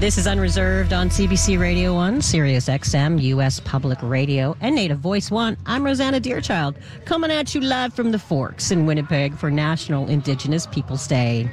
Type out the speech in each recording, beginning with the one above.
This is Unreserved on CBC Radio 1, Sirius XM, U.S. Public Radio, and Native Voice 1. I'm Rosanna Deerchild, coming at you live from the Forks in Winnipeg for National Indigenous Peoples Day.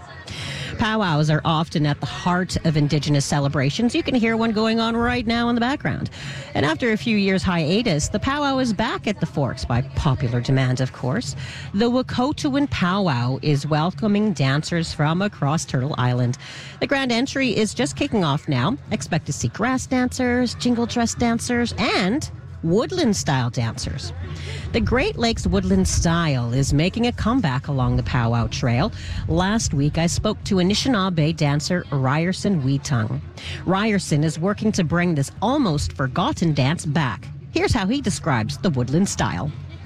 Powwows are often at the heart of Indigenous celebrations. You can hear one going on right now in the background. And after a few years hiatus, the powwow is back at the Forks by popular demand, of course. The Wahkohtowin Powwow is welcoming dancers from across Turtle Island. The grand entry is just kicking off now. Expect to see grass dancers, jingle dress dancers, and woodland-style dancers. The Great Lakes Woodland Style is making a comeback along the Powwow Trail. Last week, I spoke to Anishinaabe dancer Ryerson Weetung. Ryerson is working to bring this almost forgotten dance back. Here's how he describes the woodland style.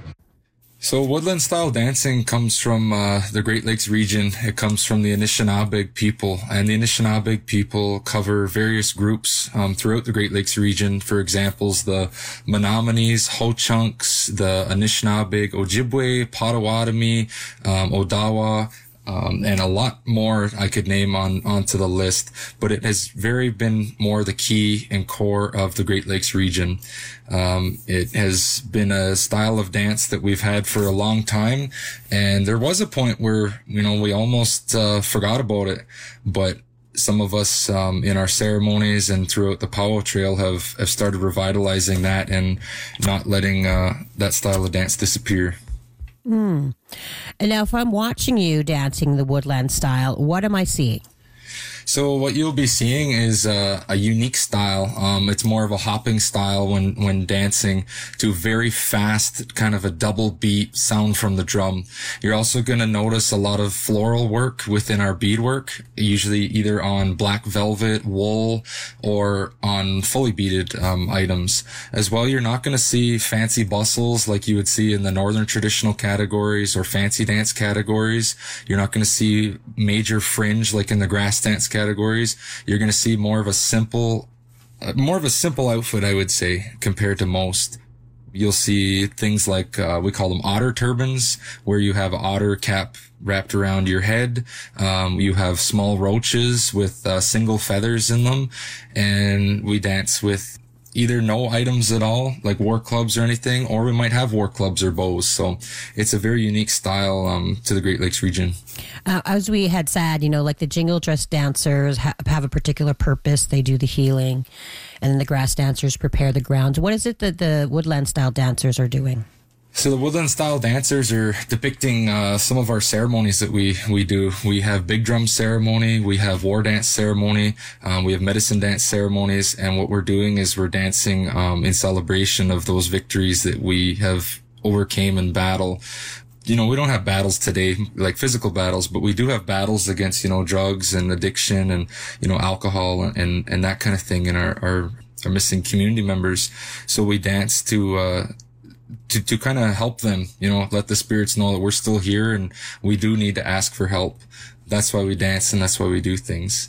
So woodland style dancing comes from the Great Lakes region. It comes from the Anishinaabe people, and the Anishinaabe people cover various groups throughout the Great Lakes region. For examples, the Menominees, Ho-Chunks, the Anishinaabe, Ojibwe, Potawatomi, Odawa, and a lot more I could name onto the list, but it has been more the key and core of the Great Lakes region. It has been a style of dance that we've had for a long time, and there was a point where, we almost forgot about it, but some of us in our ceremonies and throughout the Powwow Trail have started revitalizing that and not letting that style of dance disappear. And now, if I'm watching you dancing the woodland style, what am I seeing? So what you'll be seeing is a unique style. It's more of a hopping style when dancing to very fast, kind of a double beat sound from the drum. You're also going to notice a lot of floral work within our beadwork, usually either on black velvet, wool, or on fully beaded items. As well, you're not going to see fancy bustles like you would see in the northern traditional categories or fancy dance categories. You're not going to see major fringe like in the grass dance categories. You're going to see more of a simple outfit, I would say, compared to most. You'll see things like, we call them otter turbans, where you have an otter cap wrapped around your head. You have small roaches with single feathers in them, and we dance with either no items at all, like war clubs or anything, or we might have war clubs or bows. So it's a very unique style to the Great Lakes region. As we had said, like the jingle dress dancers have a particular purpose. They do the healing, and then the grass dancers prepare the grounds. What is it that the woodland style dancers are doing? So the woodland style dancers are depicting some of our ceremonies that we do. We have big drum ceremony, we have war dance ceremony, we have medicine dance ceremonies, and what we're doing is we're dancing in celebration of those victories that we have overcame in battle. We don't have battles today, like physical battles, but we do have battles against, drugs and addiction and, alcohol and that kind of thing in our missing community members. So we dance to kind of help them, let the spirits know that we're still here and we do need to ask for help. That's why we dance and that's why we do things.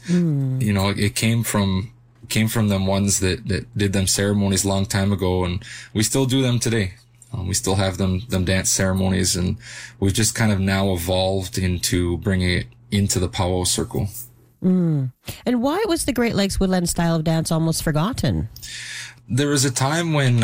It came from them ones that did them ceremonies a long time ago, and we still do them today. We still have them dance ceremonies, and we've just kind of now evolved into bringing it into the powwow circle. And why was the Great Lakes woodland style of dance almost forgotten? There was a time when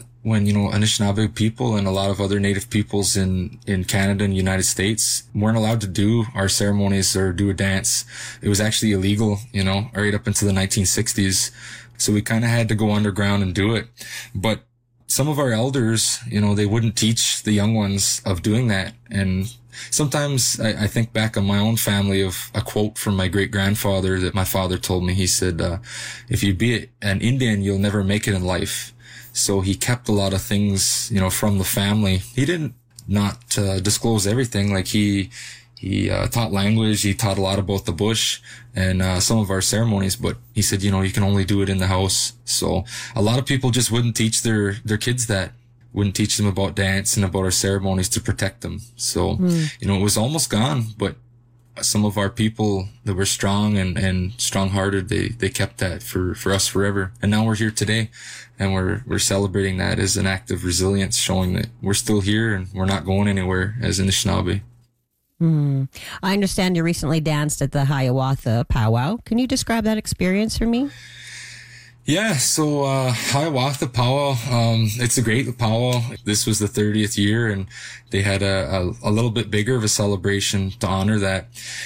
Anishinaabe people and a lot of other native peoples in Canada and United States weren't allowed to do our ceremonies or do a dance. It was actually illegal, right up into the 1960s. So we kind of had to go underground and do it. But some of our elders, they wouldn't teach the young ones of doing that. And sometimes I think back on my own family of a quote from my great grandfather that my father told me. He said, if you be an Indian, you'll never make it in life. So he kept a lot of things, from the family. He didn't not disclose everything. Like he taught language. He taught a lot about the bush and some of our ceremonies, but he said, you can only do it in the house. So a lot of people just wouldn't teach their kids that, wouldn't teach them about dance and about our ceremonies to protect them. So, it was almost gone, but some of our people that were strong and strong-hearted, they kept that for us forever. And now we're here today, and we're celebrating that as an act of resilience, showing that we're still here and we're not going anywhere as Anishinaabe. I understand you recently danced at the Hiawatha Powwow. Can you describe that experience for me? Yeah, so Hiawatha Powwow, it's a great powwow. This was the 30th year, and they had a little bit bigger of a celebration to honor that.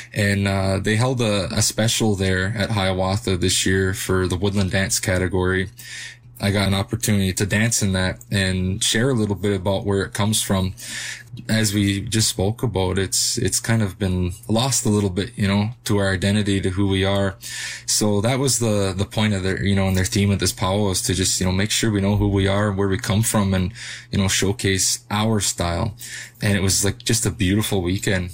And they held a special there at Hiawatha this year for the woodland dance category. I got an opportunity to dance in that and share a little bit about where it comes from. As we just spoke about, it's kind of been lost a little bit, to our identity, to who we are. So that was the point of their, and their theme of this powwow is to just, make sure we know who we are, where we come from, and, showcase our style. And it was like just a beautiful weekend.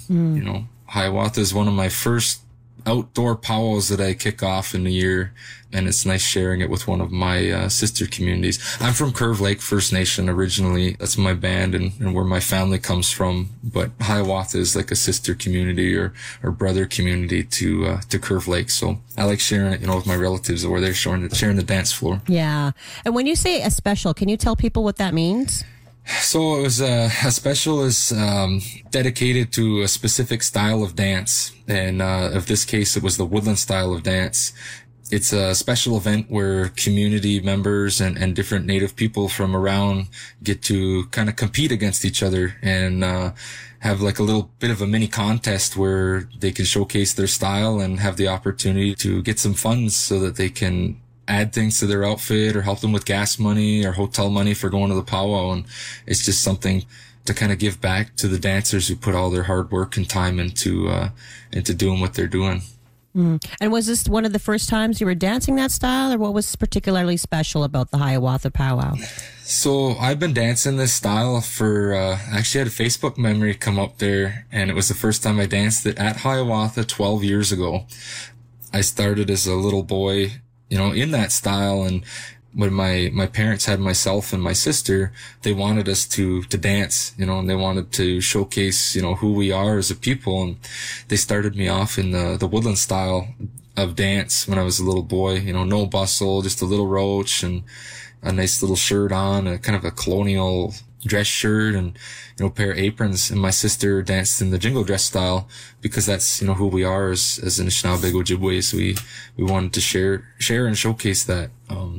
Hiawatha is one of my first outdoor powwows that I kick off in the year, and it's nice sharing it with one of my sister communities. I'm from Curve Lake First Nation originally. That's my band and where my family comes from. But Hiawatha is like a sister community or brother community to Curve Lake. So I like sharing it, with my relatives where they're sharing the dance floor. Yeah. And when you say a special, can you tell people what that means? So it was a special is dedicated to a specific style of dance, and of this case, it was the woodland style of dance. It's a special event where community members and different Native people from around get to kind of compete against each other and have like a little bit of a mini contest where they can showcase their style and have the opportunity to get some funds so that they can add things to their outfit or help them with gas money or hotel money for going to the powwow. And it's just something to kind of give back to the dancers who put all their hard work and time into doing what they're doing. And was this one of the first times you were dancing that style, or what was particularly special about the Hiawatha Powwow? So I've been dancing this style for, actually had a Facebook memory come up there, and it was the first time I danced it at Hiawatha 12 years ago. I started as a little boy, in that style. And when my parents had myself and my sister, they wanted us to dance, and they wanted to showcase, who we are as a people. And they started me off in the woodland style of dance when I was a little boy, no bustle, just a little roach and a nice little shirt on, a kind of a colonial dress shirt and, a pair of aprons. And my sister danced in the jingle dress style because that's, who we are as Anishinaabe Ojibwe. So we wanted to share and showcase that.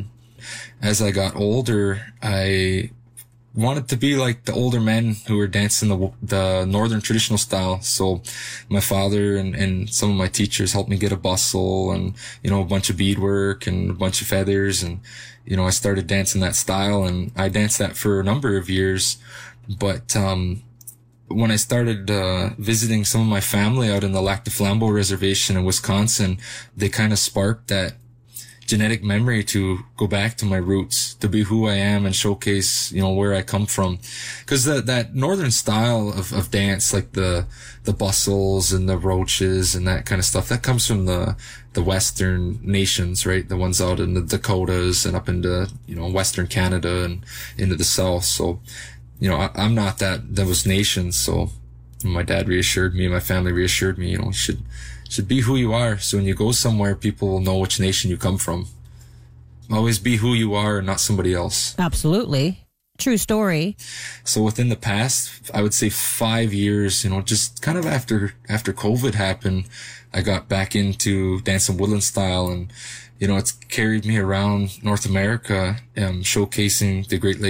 As I got older, I wanted to be like the older men who were dancing the northern traditional style. So my father and some of my teachers helped me get a bustle and, a bunch of beadwork and a bunch of feathers. And, I started dancing that style, and I danced that for a number of years. But, when I started, visiting some of my family out in the Lac du Flambeau Reservation in Wisconsin, they kind of sparked that genetic memory to go back to my roots, to be who I am and showcase, where I come from. Cause that northern style of dance, like the bustles and the roaches and that kind of stuff, that comes from the Western nations, right? The ones out in the Dakotas and up into, Western Canada and into the South. So, I'm not those nations. So my dad reassured me, my family reassured me, you should be who you are. So when you go somewhere, people will know which nation you come from. Always be who you are and not somebody else. Absolutely. True story. So within the past, I would say 5 years, just kind of after COVID happened, I got back into dancing woodland style, and, it's carried me around North America, showcasing the Great Lakes